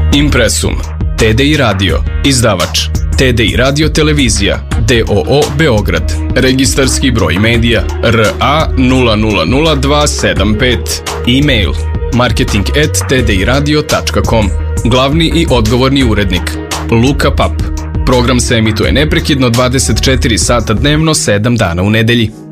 Impresum, TDI Radio, izdavač, TDI Radio Televizija, DOO Beograd, registarski broj medija RA 000275, e-mail marketing@tdiradio.com, glavni i odgovorni urednik Luka Pap. Program se emituje neprekidno 24 sata dnevno, 7 dana u nedelji.